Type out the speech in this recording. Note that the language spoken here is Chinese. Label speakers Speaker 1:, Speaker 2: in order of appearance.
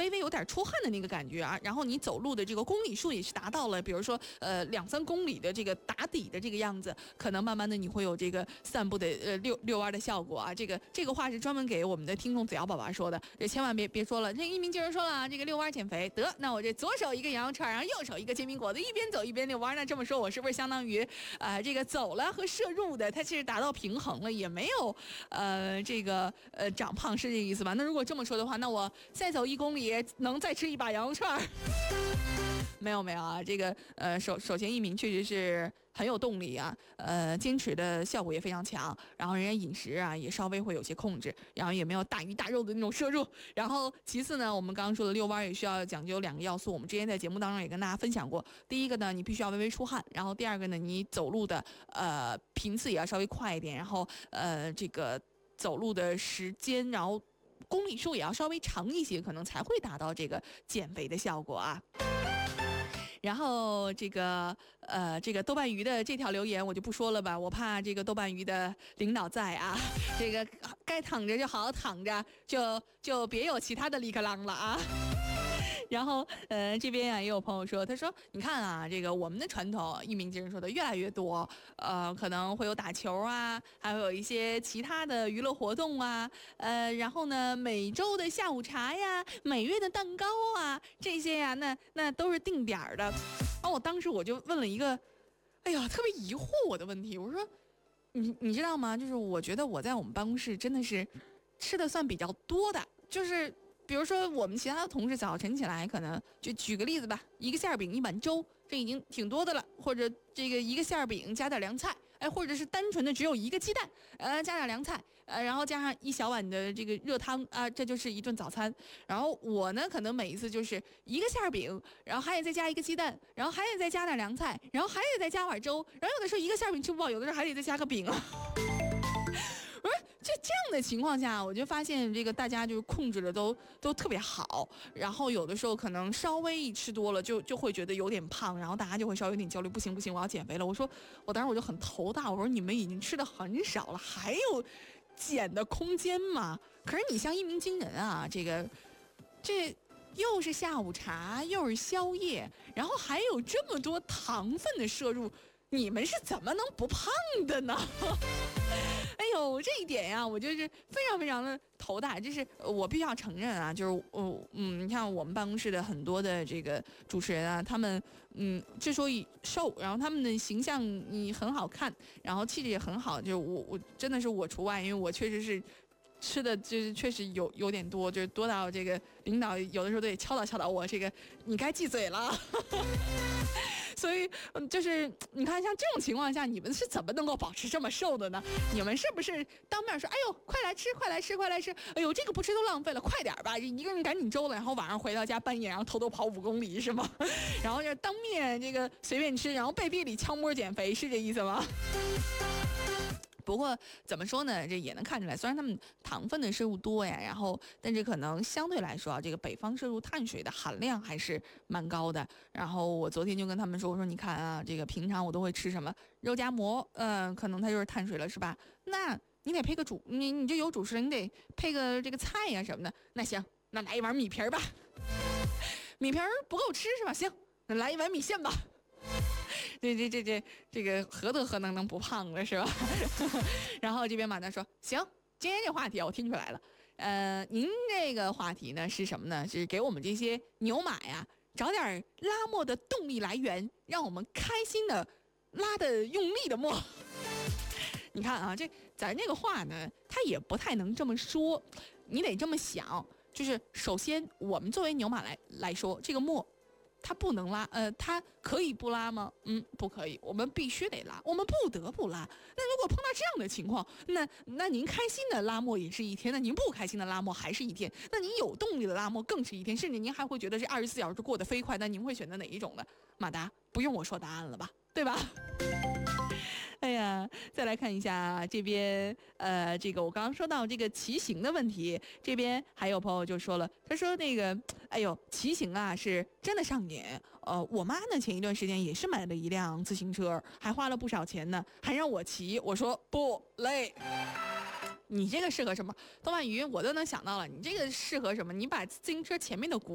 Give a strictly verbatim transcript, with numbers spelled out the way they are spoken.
Speaker 1: 微微有点出汗的那个感觉啊，然后你走路的这个公里数也是达到了，比如说呃两三公里的这个打底的这个样子，可能慢慢的你会有这个散步的呃遛遛弯的效果啊。这个这个话是专门给我们的听众子瑶宝宝说的，这千万别别说了。这一鸣惊人说了啊，这个遛弯减肥得，那我这左手一个羊肉串，然后右手一个煎饼果子，一边走一边遛弯，那这么说我是不是相当于啊、呃、这个走了和摄入的它其实达到平衡了，也没有呃这个呃长胖，是这个意思吧？那如果这么说的话，那我再走一公里能再吃一把羊肉串？没有没有啊，这个呃首首先一鸣确实是很有动力啊，呃坚持的效果也非常强，然后人家饮食啊也稍微会有些控制，然后也没有大鱼大肉的那种摄入，然后其次呢，我们刚刚说的遛弯也需要讲究两个要素，我们之前在节目当中也跟大家分享过，第一个呢你必须要微微出汗，然后第二个呢你走路的呃频次也要稍微快一点，然后呃这个走路的时间，然后公里数也要稍微长一些，可能才会达到这个减肥的效果啊。然后这个呃，这个豆瓣鱼的这条留言我就不说了吧，我怕这个豆瓣鱼的领导在啊，这个该躺着就好好躺着，就就别有其他的立克浪了啊。然后呃这边啊也有朋友说，他说你看啊，这个我们的传统一鸣惊人说的越来越多，呃可能会有打球啊，还会有一些其他的娱乐活动啊，呃然后呢每周的下午茶呀，每月的蛋糕啊，这些呀那那都是定点的。然后我当时我就问了一个哎呀特别疑惑我的问题，我说你你知道吗，就是我觉得我在我们办公室真的是吃的算比较多的，就是比如说我们其他的同事早晨起来可能就举个例子吧，一个馅饼一碗粥，这已经挺多的了，或者这个一个馅饼加点凉菜，哎，或者是单纯的只有一个鸡蛋，呃，加点凉菜，呃，然后加上一小碗的这个热汤啊、呃，这就是一顿早餐。然后我呢，可能每一次就是一个馅饼，然后还得再加一个鸡蛋，然后还得再加点凉菜，然后还得再加碗粥，然后有的时候一个馅饼吃不饱，有的时候还得再加个饼啊。不是，这这样的情况下，我就发现这个大家就是控制的都都特别好，然后有的时候可能稍微一吃多了就就会觉得有点胖，然后大家就会稍微有点焦虑，不行不行，我要减肥了。我说，我当时我就很头大，我说你们已经吃的很少了，还有减的空间吗？可是你像一鸣惊人啊，这个这。又是下午茶，又是宵夜，然后还有这么多糖分的摄入，你们是怎么能不胖的呢？哎呦，这一点呀，我就是非常非常的头大。就是我必须要承认啊，就是呃嗯，你看我们办公室的很多的这个主持人啊，他们嗯之所以瘦，然后他们的形象你很好看，然后气质也很好，就是我我真的是我除外，因为我确实是。吃的就是确实有有点多，就是多到这个领导有的时候都得敲导敲导我，这个你该闭嘴了。所以就是你看像这种情况下，你们是怎么能够保持这么瘦的呢？你们是不是当面说哎呦快来吃快来吃快来吃，哎呦这个不吃都浪费了，快点吧，一个人赶紧粥了，然后晚上回到家半夜然后偷偷跑五公里是吗？然后就当面这个随便吃，然后背地里悄摸减肥，是这意思吗？不过怎么说呢，这也能看出来，虽然他们糖分的摄入多呀，然后但是可能相对来说啊，这个北方摄入碳水的含量还是蛮高的。然后我昨天就跟他们说，我说你看啊，这个平常我都会吃什么肉夹馍，嗯、呃，可能它就是碳水了，是吧？那你得配个主，你你就有主食了，你得配个这个菜呀什么的。那行，那来一碗米皮儿吧，米皮儿不够吃是吧？行，那来一碗米线吧。这这这这这个何德何能能不胖了是吧？然后这边马丹说行，今天这话题我听出来了，呃，您这个话题呢是什么呢？是给我们这些牛马呀找点拉磨的动力来源，让我们开心的拉的用力的磨。你看啊，这咱这个话呢，它也不太能这么说，你得这么想，就是首先我们作为牛马来来说，这个磨。它不能拉，呃，它可以不拉吗？嗯，不可以，我们必须得拉，我们不得不拉。那如果碰到这样的情况，那那您开心的拉磨也是一天，那您不开心的拉磨还是一天，那您有动力的拉磨更是一天，甚至您还会觉得这二十四小时过得飞快。那您会选择哪一种呢？马达，不用我说答案了吧，对吧？哎呀，再来看一下这边，呃，这个我刚刚说到这个骑行的问题，这边还有朋友就说了，他说那个，哎呦，骑行啊是真的上瘾。呃，我妈呢前一段时间也是买了一辆自行车，还花了不少钱呢，还让我骑，我说不累。你这个适合什么？豆瓣鱼我都能想到了，你这个适合什么？你把自行车前面的轱